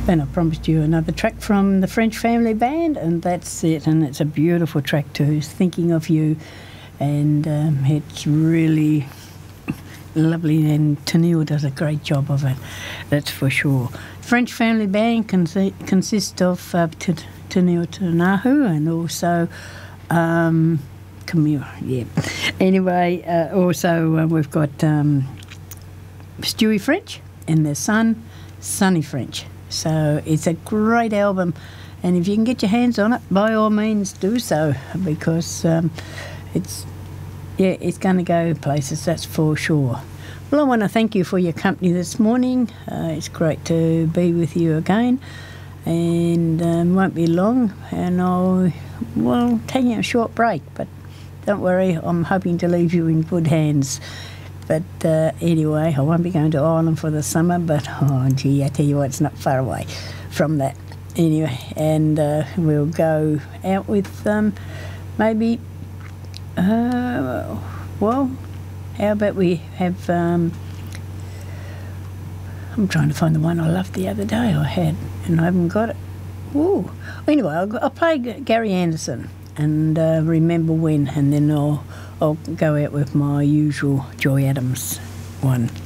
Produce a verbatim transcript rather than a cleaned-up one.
And I promised you another track from the French Family Band, and that's it. And it's a beautiful track too. Thinking of You, and um, it's really lovely. And Tennille does a great job of it. That's for sure. French Family Band cons- consists of uh, T- Tennille Tanahu and also um, Camille. Yeah. Anyway, uh, also uh, we've got um, Stewie French and their son, Sonny French. So it's a great album, and if you can get your hands on it, by all means do so, because um, it's yeah, it's going to go places, that's for sure. Well, I want to thank you for your company this morning. Uh, it's great to be with you again, and um, won't be long, and I'll well taking a short break, but don't worry, I'm hoping to leave you in good hands. But uh, anyway, I won't be going to Ireland for the summer, but oh gee, I tell you what, it's not far away from that. Anyway, and uh, we'll go out with um, maybe, uh, well, how about we have, um, I'm trying to find the one I loved the other day I had, and I haven't got it. Ooh. Anyway, I'll, I'll play Gary Anderson and uh, Remember When, and then I'll I'll go out with my usual Joy Adams one.